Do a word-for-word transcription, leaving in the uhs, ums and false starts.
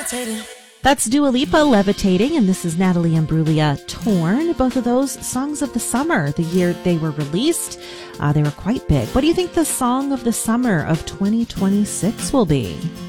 That's Dua Lipa, Levitating, and this is Natalie Imbruglia, Torn. Both of those songs of the summer, the year they were released, uh, they were quite big. What do you think the song of the summer of twenty twenty-six will be?